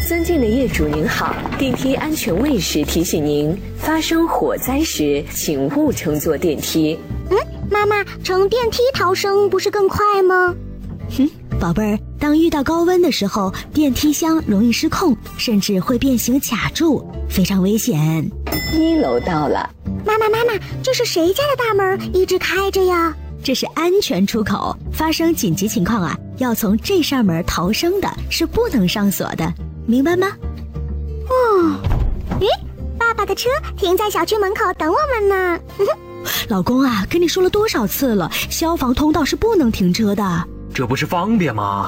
尊敬的业主您好，电梯安全卫士提醒您，发生火灾时请勿乘坐电梯。 妈妈，乘电梯逃生不是更快吗？ 宝贝儿，当遇到高温的时候，电梯箱容易失控，甚至会变形卡住，非常危险。 1楼到了。 妈妈，这是谁家的大门一直开着呀？ 这是安全出口，发生紧急情况啊，要从这扇门逃生的，是不能上锁的，明白吗？ 爸爸的车停在小区门口等我们呢。 老公啊，跟你说了多少次了，消防通道是不能停车的。 这不是方便吗？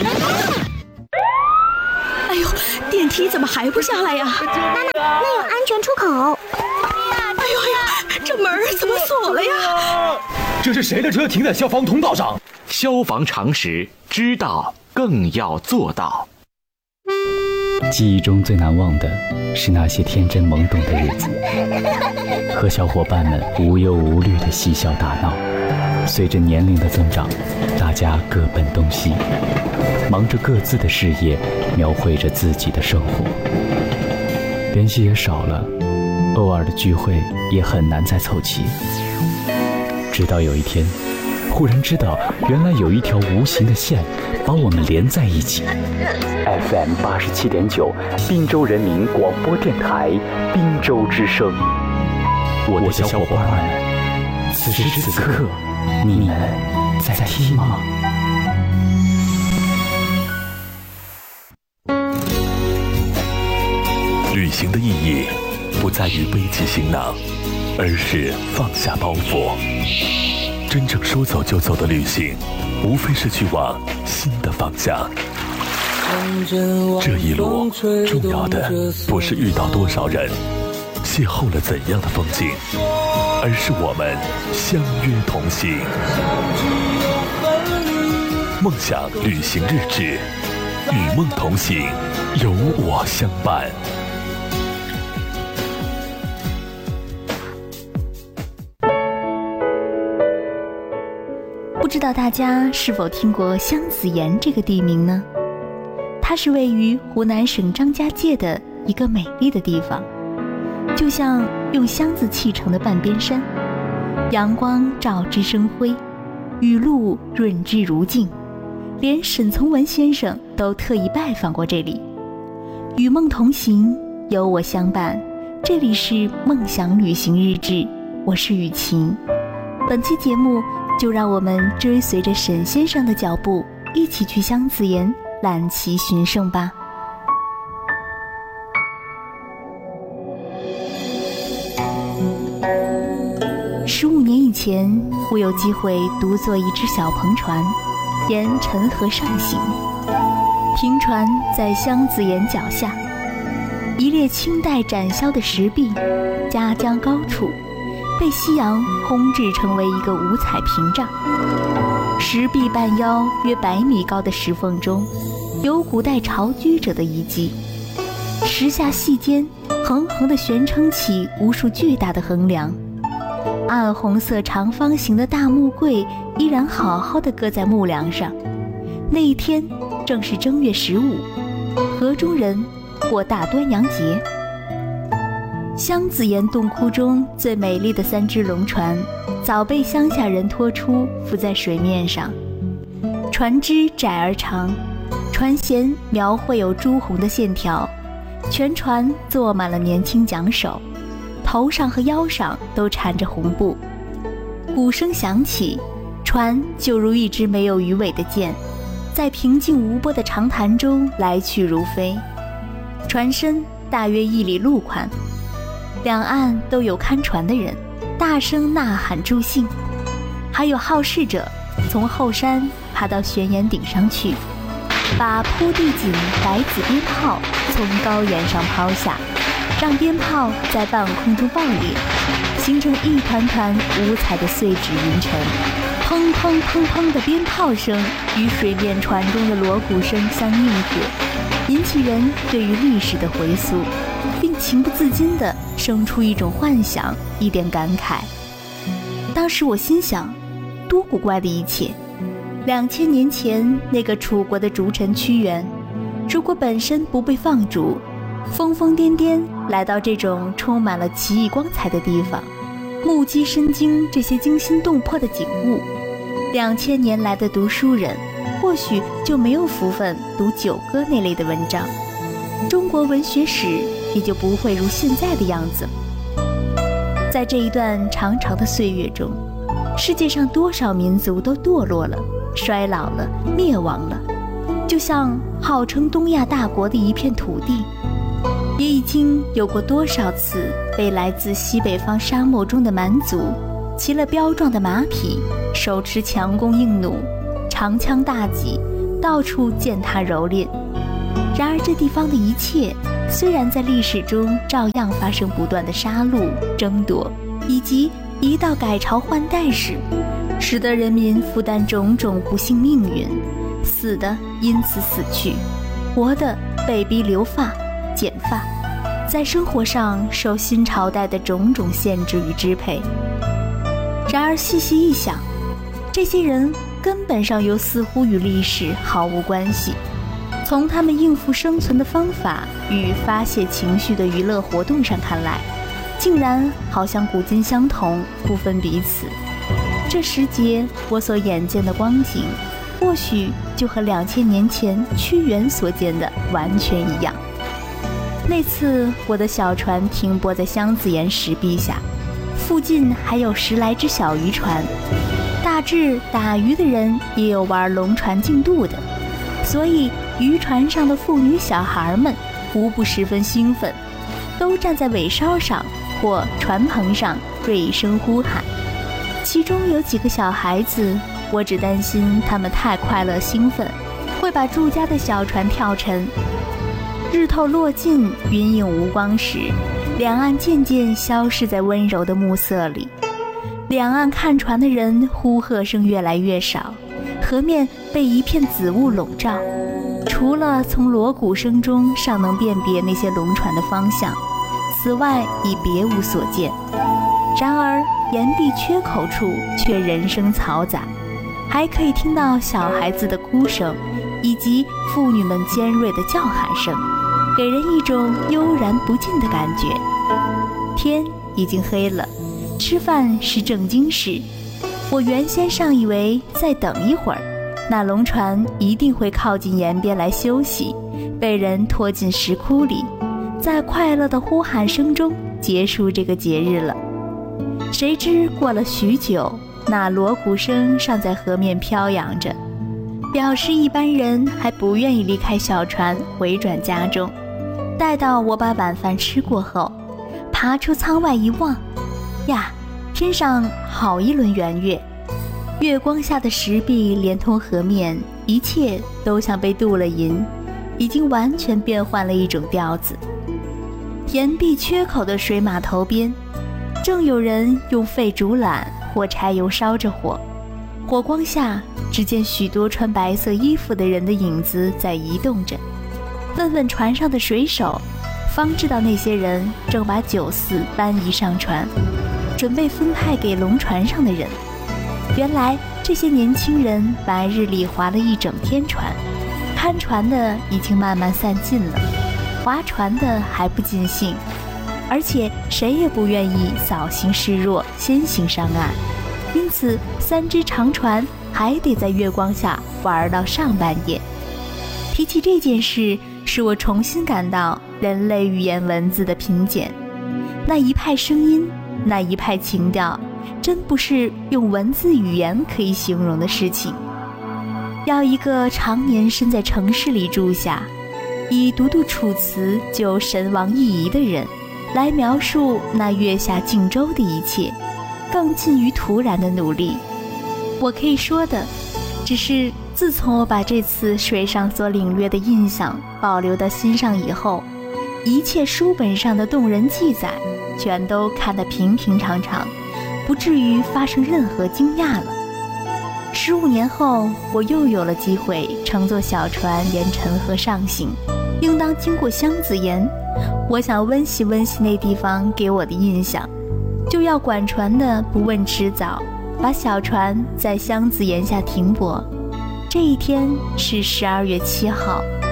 哎呦，电梯怎么还不下来呀？ 妈妈，那有安全出口。 哎呦，这门怎么锁了呀？ 这是谁的车停在消防通道上？ 消防常识，知道更要做到。 记忆中最难忘的是那些天真懵懂的日子，和小伙伴们无忧无虑的嬉笑打闹。随着年龄的增长，大家各奔东西，忙着各自的事业，描绘着自己的生活，联系也少了，偶尔的聚会也很难再凑齐。直到有一天，忽然知道原来有一条无形的线把我们连在一起。FM 87.9，滨州人民广播电台，滨州之声。我的小伙伴们，此时此刻，你们在听吗？ 旅行的意义不在于背起行囊，而是放下包袱。真正说走就走的旅行，无非是去往新的方向。这一路重要的不是遇到多少人，邂逅了怎样的风景，而是我们相约同行。梦想旅行日志，与梦同行，有我相伴。 不知道大家是否听过湘子岩这个地名呢？它是位于湖南省张家界的一个美丽的地方，就像用箱子砌成的半边山，阳光照之生辉，雨露润之如镜，连沈从文先生都特意拜访过这里。与梦同行，有我相伴，这里是梦想旅行日志，我是雨晴。本期节目就让我们追随着沈先生的脚步，一起去湘子岩览其寻胜吧。15年以前，我有机会独坐一只小篷船，沿陈河上行。停船在湘子岩脚下，一列清代展销的石壁，夹江高处，被夕阳烘制成为一个五彩屏障。石壁半腰约100米高的石缝中，有古代巢居者的遗迹。石下隙间横横地悬撑起无数巨大的横梁，暗红色长方形的大木柜依然好好地搁在木梁上。那一天正是正月15，河中人过大端阳节。湘子岩洞窟中最美丽的3只龙船早被乡下人拖出，浮在水面上。船只窄而长，船舷描绘有朱红的线条，全船坐满了年轻桨手，头上和腰上都缠着红布。鼓声响起，船就如一支没有鱼尾的箭，在平静无波的长潭中来去如飞。船身大约1里路宽，两岸都有看船的人大声呐喊助兴，还有好事者从后山爬到悬崖顶上去，把铺地锦白子鞭炮从高原上抛下，让鞭炮在半空中爆裂，形成一团团五彩的碎纸云尘。砰砰砰砰的鞭炮声与水面船中的锣鼓声相应和，引起人对于历史的回溯，并情不自禁地生出一种幻想，一点感慨。当时我心想，多古怪的一切！2000年前那个楚国的逐臣屈原， 如果本身不被放逐，疯疯癫癫来到这种充满了奇异光彩的地方，目击身经这些惊心动魄的景物，2000年来的读书人或许就没有福分读九歌那类的文章，中国文学史也就不会如现在的样子。在这一段长长的岁月中，世界上多少民族都堕落了、衰老了、灭亡了，就像号称东亚大国的一片土地，也已经有过多少次被来自西北方沙漠中的蛮族骑了彪壮的马匹，手持强弓硬弩、长枪大戟，到处践踏蹂躏。然而这地方的一切虽然在历史中照样发生不断的杀戮、争夺，以及一到改朝换代时，使得人民负担种种不幸命运，死的因此死去，活的被逼留发、剪发，在生活上受新朝代的种种限制与支配。然而细细一想，这些人根本上又似乎与历史毫无关系。从他们应付生存的方法与发泄情绪的娱乐活动上看来，竟然好像古今相同，不分彼此。这时节我所眼见的光景，或许就和2000年前屈原所见的完全一样。那次我的小船停泊在湘子岩石壁下，附近还有10来只小渔船，大致打鱼的人也有玩龙船竞渡的，所以渔船上的妇女小孩们无不十分兴奋，都站在尾梢上或船棚上锐声呼喊。其中有几个小孩子，我只担心他们太快乐兴奋，会把住家的小船跳沉。日透落尽，云影无光时，两岸渐渐消失在温柔的暮色里。两岸看船的人呼喝声越来越少，河面被一片紫雾笼罩，除了从锣鼓声中尚能辨别那些龙船的方向，此外已别无所见。然而岩壁缺口处却人声嘈杂，还可以听到小孩子的哭声，以及妇女们尖锐的叫喊声，给人一种悠然不尽的感觉。天已经黑了，吃饭是正经事。我原先尚以为再等一会儿，那龙船一定会靠近岩边来休息，被人拖进石窟里，在快乐的呼喊声中结束这个节日了。谁知过了许久，那锣鼓声尚在河面飘扬着，表示一般人还不愿意离开小船回转家中。待到我把晚饭吃过后，爬出舱外一望，呀，天上好一轮圆月，月光下的石壁连通河面，一切都像被镀了银，已经完全变换了一种调子。岩壁缺口的水码头边，正有人用废竹篮或柴油烧着火，火光下只见许多穿白色衣服的人的影子在移动着。问问船上的水手，方知道那些人正把酒肆搬移上船，准备分派给龙船上的人。原来这些年轻人白日里划了一整天船，看船的已经慢慢散尽了，划船的还不尽兴，而且谁也不愿意早行示弱，先行上岸，因此3只长船还得在月光下玩到上半夜。提起这件事，使我重新感到人类语言文字的贫贱，那一派声音，那一派情调，真不是用文字语言可以形容的事情。要一个常年身在城市里住下，以读读楚辞就神往意移的人来描述那月下静舟的一切，更近于突然的努力。我可以说的只是，自从我把这次水上所领略的印象保留到心上以后，一切书本上的动人记载全都看得平平常常，不至于发生任何惊讶了。15年后，我又有了机会乘坐小船沿陈河上行，应当经过湘子岩。我想温习温习那地方给我的印象，就要管船的不问迟早，把小船在湘子岩下停泊。这一天是12月7号，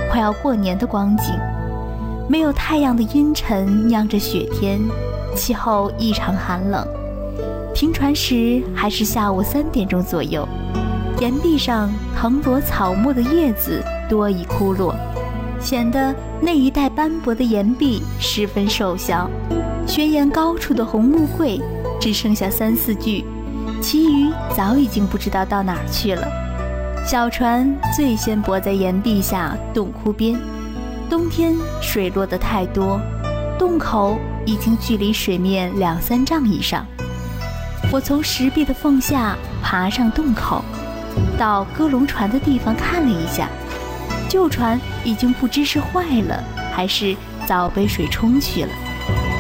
快要过年的光景。没有太阳的阴沉酿着雪天，气候异常寒冷。停船时还是下午3点钟左右，岩壁上藤萝草木的叶子多已枯落，显得那一带斑驳的岩壁十分瘦小。悬崖高处的红木柜只剩下3、4具，其余早已经不知道到哪儿去了。小船最先泊在岩壁下洞窟边，冬天水落得太多，洞口已经距离水面2、3丈以上。我从石壁的缝下爬上洞口，到搁龙船的地方看了一下，旧船已经不知是坏了还是早被水冲去了。